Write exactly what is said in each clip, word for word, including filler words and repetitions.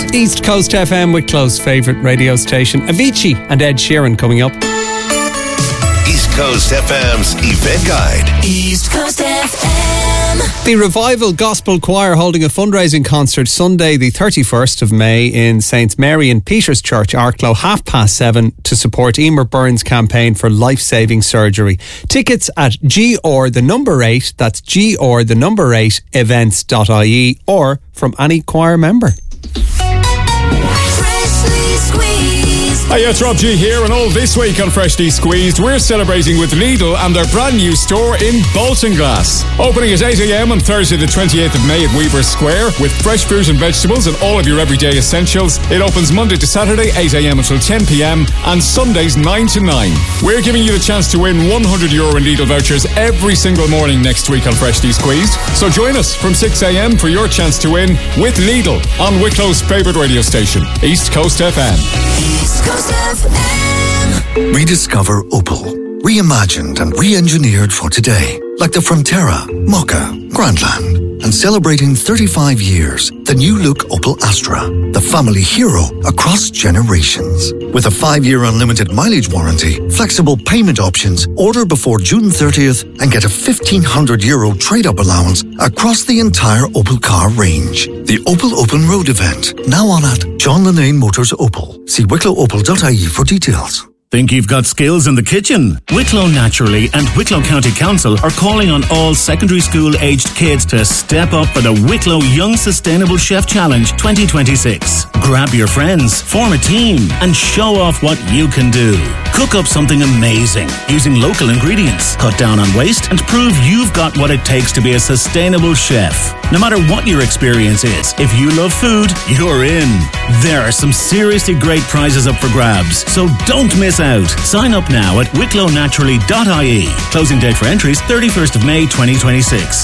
East Coast F M with Clo's favourite radio station, Avicii and Ed Sheeran coming up. East Coast F M's event guide. East Coast F M. The Revival Gospel Choir holding a fundraising concert Sunday the thirty-first of May in Saints Mary and Peter's Church, Arklow, half past seven, to support Emer Byrne's campaign for life-saving surgery. Tickets at G or the number eight, that's G or the number eight events dot I E, or from any choir member. Hi, it's Rob G here, and all this week on Freshly Squeezed, we're celebrating with Lidl and their brand new store in Bolton Glass. Opening at eight a.m. on Thursday the twenty-eighth of May at Weaver Square with fresh fruit and vegetables and all of your everyday essentials. It opens Monday to Saturday eight a.m. until ten p.m. and Sundays nine to nine. We're giving you the chance to win one hundred euro in Lidl vouchers every single morning next week on Freshly Squeezed. So join us from six a.m. for your chance to win with Lidl on Wicklow's favourite radio station, East Coast F M. East Coast F M. Rediscover Opel. Reimagined and re-engineered for today. Like the Frontera, Mokka, Grandland. And celebrating thirty-five years, the new look Opel Astra. The family hero across generations. With a five-year unlimited mileage warranty, flexible payment options, order before June thirtieth and get a fifteen hundred euro trade-up allowance across the entire Opel car range. The Opel Open Road event, now on at John Lennane Motors Opel. See wicklow opel dot I E for details. Think you've got skills in the kitchen? Wicklow Naturally and Wicklow County Council are calling on all secondary school aged kids to step up for the Wicklow Young Sustainable Chef Challenge twenty twenty-six. Grab your friends, form a team and show off what you can do. Cook up something amazing using local ingredients, cut down on waste and prove you've got what it takes to be a sustainable chef. No matter what your experience is, if you love food, you're in. There are some seriously great prizes up for grabs, so don't miss out. Sign up now at wicklow naturally dot I E. Closing date for entries thirty-first of May twenty twenty-six.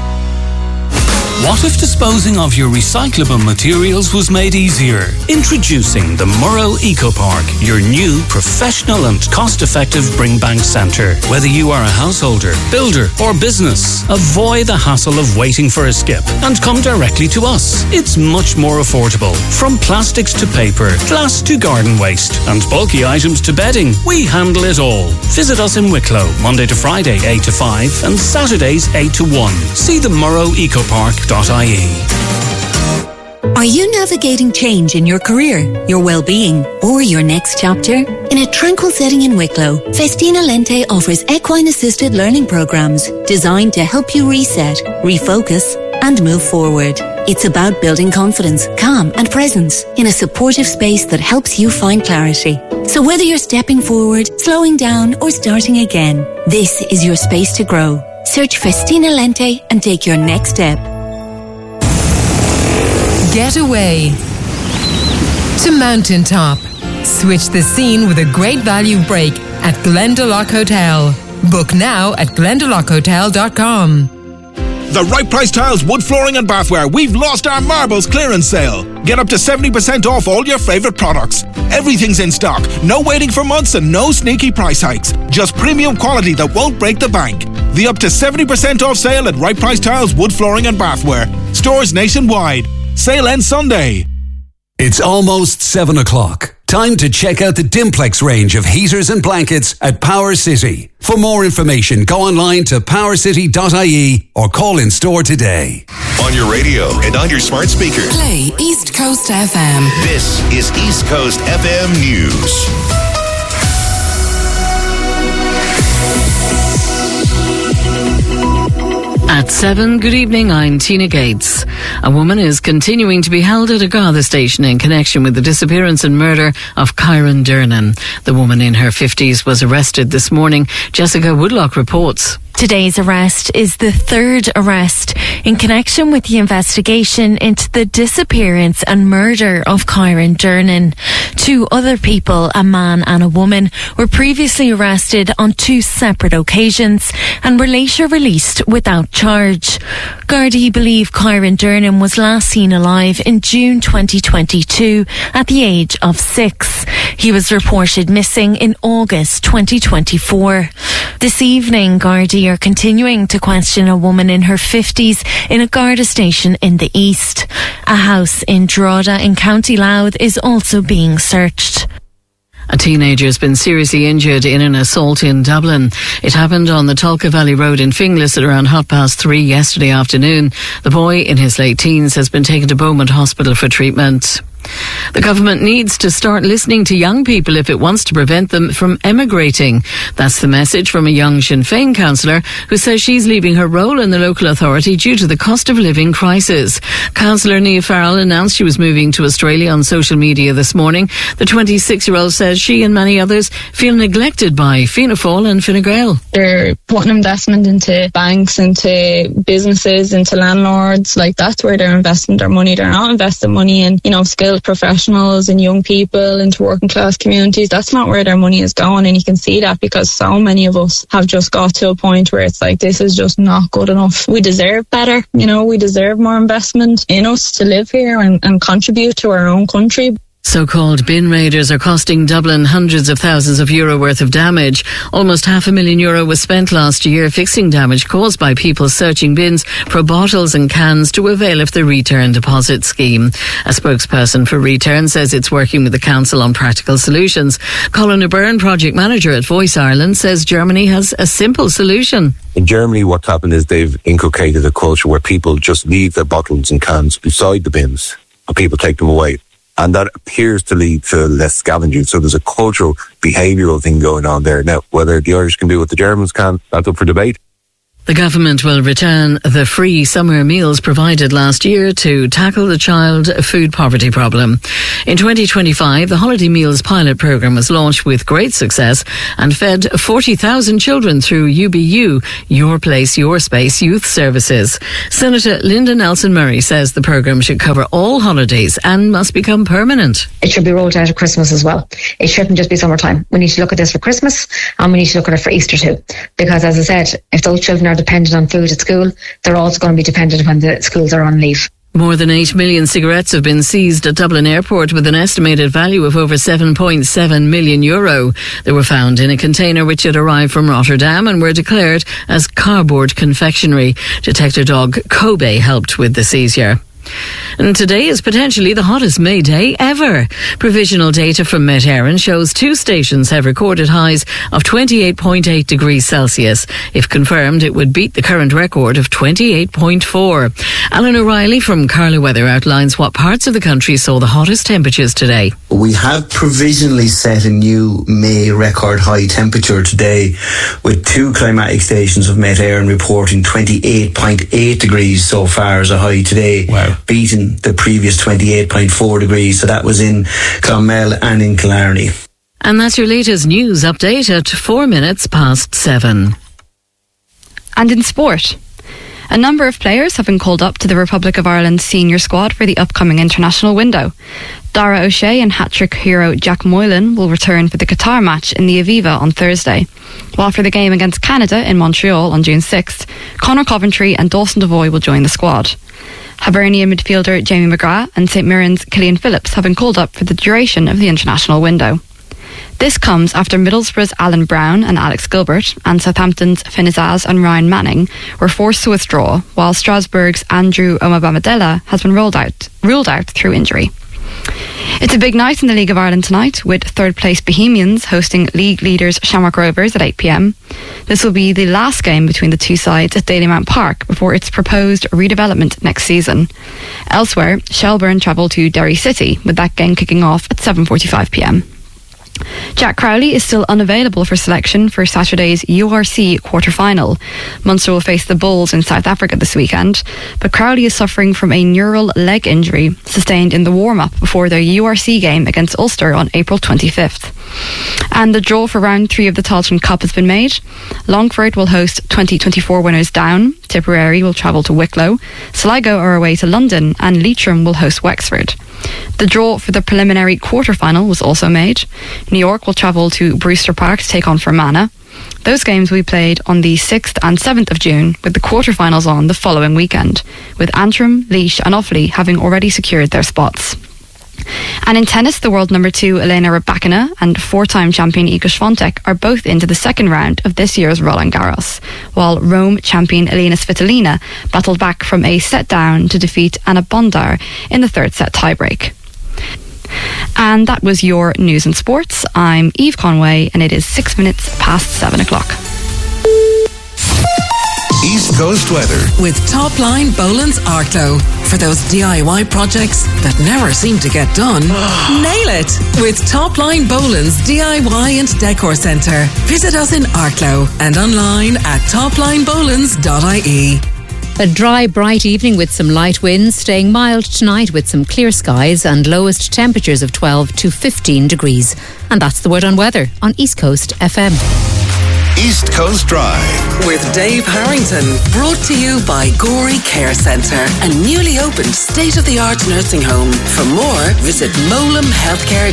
What if disposing of your recyclable materials was made easier? Introducing the Murrow Eco Park, your new professional and cost-effective bring bank centre. Whether you are a householder, builder or business, avoid the hassle of waiting for a skip and come directly to us. It's much more affordable. From plastics to paper, glass to garden waste and bulky items to bedding, we handle it all. Visit us in Wicklow, Monday to Friday eight to five and Saturdays eight to one. See the Murrow Eco Park dot I E. Are you navigating change in your career, your well-being, or your next chapter? In a tranquil setting in Wicklow, Festina Lente offers equine-assisted learning programs designed to help you reset, refocus, and move forward. It's about building confidence, calm, and presence in a supportive space that helps you find clarity. So whether you're stepping forward, slowing down, or starting again, this is your space to grow. Search Festina Lente and take your next step. Get away to Mountaintop. Switch the scene with a great value break at Glendalough Hotel. Book now at glendalough hotel dot com. The Right Price Tiles wood flooring and bathware. We've lost our marbles clearance sale. Get up to seventy percent off all your favourite products. Everything's in stock. No waiting for months and no sneaky price hikes. Just premium quality that won't break the bank. The up to seventy percent off sale at Right Price Tiles wood flooring and bathware. Stores nationwide. Sale ends Sunday. It's almost seven o'clock. Time to check out the Dimplex range of heaters and blankets at Power City. For more information, go online to power city dot I E or call in store today. On your radio and on your smart speaker. Play East Coast F M. This is East Coast F M News. At seven, good evening, I'm Tina Gates. A woman is continuing to be held at a Garda station in connection with the disappearance and murder of Kyron Dernan. The woman in her fifties was arrested this morning. Jessica Woodlock reports. Today's arrest is the third arrest in connection with the investigation into the disappearance and murder of Kyron Dernan. Two other people, a man and a woman, were previously arrested on two separate occasions and were later released without charge. Gardaí believe Kyron Dernan was last seen alive in June twenty twenty-two at the age of six. He was reported missing in August twenty twenty-four. This evening, Gardaí are continuing to question a woman in her fifties in a Garda station in the east. A house in Drogheda in County Louth is also being searched. A teenager has been seriously injured in an assault in Dublin. It happened on the Tulka Valley Road in Finglas at around half past three yesterday afternoon. The boy, in his late teens, has been taken to Beaumont Hospital for treatment. The government needs to start listening to young people if it wants to prevent them from emigrating. That's the message from a young Sinn Féin councillor who says she's leaving her role in the local authority due to the cost of living crisis. Councillor Nia Farrell announced she was moving to Australia on social media this morning. The twenty-six-year-old says she and many others feel neglected by Fianna Fáil and Fine Gael. They're putting investment into banks, into businesses, into landlords. Like, that's where they're investing their money. They're not investing money in, you know, skilled professionals and young people into working class communities. That's not where their money is going, and you can see that because so many of us have just got to a point where it's like, this is just not good enough. We deserve better, you know, we deserve more investment in us to live here and, and contribute to our own country. So-called bin raiders are costing Dublin hundreds of thousands of euro worth of damage. Almost half a million euro was spent last year fixing damage caused by people searching bins for bottles and cans to avail of the return deposit scheme. A spokesperson for Return says it's working with the council on practical solutions. Colin O'Byrne, project manager at Voice Ireland, says Germany has a simple solution. In Germany, what's happened is they've inculcated a culture where people just leave their bottles and cans beside the bins and people take them away. And that appears to lead to less scavenging. So there's a cultural, behavioural thing going on there. Now, whether the Irish can do what the Germans can, that's up for debate. The government will return the free summer meals provided last year to tackle the child food poverty problem. In twenty twenty-five, the Holiday Meals pilot programme was launched with great success and fed forty thousand children through U B U, Your Place, Your Space Youth Services. Senator Linda Nelson-Murray says the programme should cover all holidays and must become permanent. It should be rolled out at Christmas as well. It shouldn't just be summertime. We need to look at this for Christmas and we need to look at it for Easter too. Because as I said, if those children are dependent on food at school, they're also going to be dependent when the schools are on leave. More than eight million cigarettes have been seized at Dublin Airport with an estimated value of over seven point seven million euro. They were found in a container which had arrived from Rotterdam and were declared as cardboard confectionery. Detector dog Kobe helped with the seizure. And today is potentially the hottest May day ever. Provisional data from Met Éireann shows two stations have recorded highs of twenty-eight point eight degrees Celsius. If confirmed, it would beat the current record of twenty-eight point four. Alan O'Reilly from Carlow Weather outlines what parts of the country saw the hottest temperatures today. We have provisionally set a new May record high temperature today, with two climatic stations of Met Éireann reporting twenty-eight point eight degrees so far as a high today. Wow. Beating the previous twenty-eight point four degrees. So that was in Clonmel and in Killarney. And that's your latest news update at four minutes past seven. And in sport, a number of players have been called up to the Republic of Ireland senior squad for the upcoming international window. Dara O'Shea and hat-trick hero Jack Moylan will return for the Qatar match in the Aviva on Thursday. While for the game against Canada in Montreal on June sixth, Conor Coventry and Dawson Devoy will join the squad. Hibernian midfielder Jamie McGrath and St Mirren's Killian Phillips have been called up for the duration of the international window. This comes after Middlesbrough's Alan Brown and Alex Gilbert and Southampton's Finn Azaz and Ryan Manning were forced to withdraw, while Strasbourg's Andrew Omabamidele has been ruled out, ruled out through injury. It's a big night in the League of Ireland tonight, with third place Bohemians hosting league leaders Shamrock Rovers at eight p m. This will be the last game between the two sides at Dalymount Park before its proposed redevelopment next season. Elsewhere, Shelbourne travel to Derry City, with that game kicking off at seven forty-five p m. Jack Crowley is still unavailable for selection for Saturday's U R C quarter-final. Munster will face the Bulls in South Africa this weekend, but Crowley is suffering from a neural leg injury sustained in the warm-up before their U R C game against Ulster on April twenty-fifth. And the draw for round three of the Tailteann Cup has been made. Longford will host twenty twenty-four winners Down, Tipperary will travel to Wicklow, Sligo are away to London, and Leitrim will host Wexford. The draw for the preliminary quarter-final was also made. New York will travel to Brewster Park to take on Fermanagh. Those games will be played on the sixth and seventh of June, with the quarter-finals on the following weekend, with Antrim, Laois and Offaly having already secured their spots. And in tennis, the world number two Elena Rybakina and four-time champion Iga Swiatek are both into the second round of this year's Roland Garros, while Rome champion Elena Svitolina battled back from a set down to defeat Anna Bondar in the third set tiebreak. And that was your news and sports. I'm Eve Conway, and it is six minutes past seven o'clock. East Coast weather with Topline Boland's Arklow. For those D I Y projects that never seem to get done, nail it with Topline Boland's D I Y and Decor Centre. Visit us in Arklow and online at topline bolands dot I E. A dry, bright evening with some light winds, staying mild tonight with some clear skies and lowest temperatures of twelve to fifteen degrees. And that's the word on weather on East Coast F M. East Coast Drive with Dave Harrington, brought to you by Gorey Care Centre, a newly opened state-of-the-art nursing home. For more, visit molam healthcare